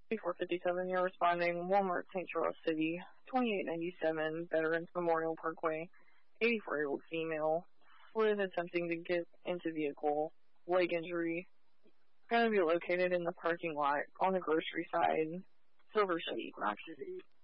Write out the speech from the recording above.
2457, you're responding, Walmart, St. Charles City, 2897, Veterans Memorial Parkway, 84-year-old female, slid attempting to get into vehicle, leg injury, going to be located in the parking lot on the grocery side, Silver City.